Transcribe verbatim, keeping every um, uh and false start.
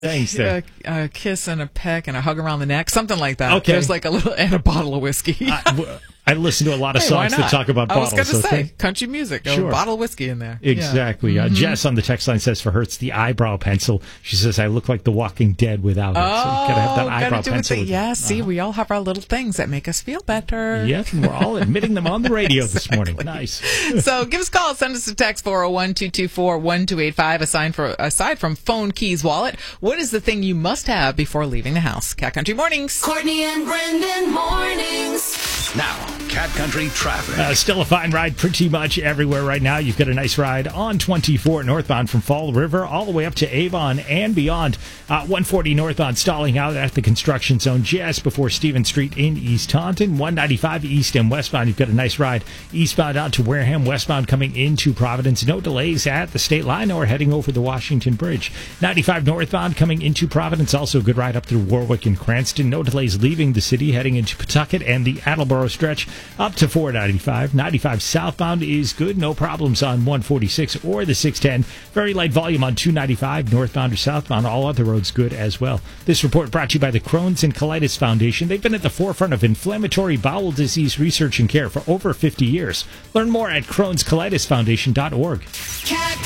Thanks, there. A, a kiss and a peck and a hug around the neck, something like that. Okay. There's like a little, and a bottle of whiskey. I, w- I listen to a lot of Hey, songs that talk about bottles. I was going to so say, thank- country music, Sure. a bottle of whiskey in there. Exactly. Yeah. Uh, Mm-hmm. Jess on the text line says for her, it's the eyebrow pencil. She says, I look like the Walking Dead without it. Oh, so you got to have that eyebrow gotta do pencil. with with the, it. yeah, see, Uh-huh. we all have our little things that make us feel better. Yes, and we're all admitting them on the radio this Exactly. morning. Nice. So give us a call. Send us a text four oh one, two two four, one two eight five. Aside, for, aside from phone, keys, wallet, what is the thing you must have before leaving the house? Cat Country Mornings. Courtney and Brendan mornings. Now, Cat Country traffic. Uh, still a fine ride pretty much everywhere right now. You've got a nice ride on twenty-four northbound from Fall River all the way up to Avon and beyond. Uh, one forty northbound stalling out at the construction zone just before Stephen Street in East Taunton. one ninety-five east and westbound. You've got a nice ride eastbound out to Wareham, westbound coming into Providence. No delays at the state line or heading over the Washington Bridge. ninety-five northbound coming into Providence. Also a good ride up through Warwick and Cranston. No delays leaving the city heading into Pawtucket and the Attleboro stretch up to four ninety-five. ninety-five southbound is good. No problems on one forty-six or the six ten. Very light volume on two ninety-five northbound or southbound. All other roads good as well. This report brought to you by the Crohn's and Colitis Foundation. They've been at the forefront of inflammatory bowel disease research and care for over fifty years. Learn more at crohns colitis foundation dot org. Cat